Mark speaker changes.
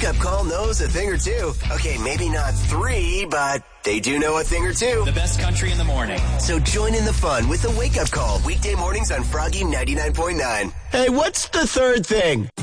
Speaker 1: Wake Up Call knows a thing or two. Okay, maybe not three, but they do know a thing or two.
Speaker 2: The best country in the morning.
Speaker 1: So join in the fun with the Wake Up Call weekday mornings on Froggy 99.9. Hey, what's the third thing?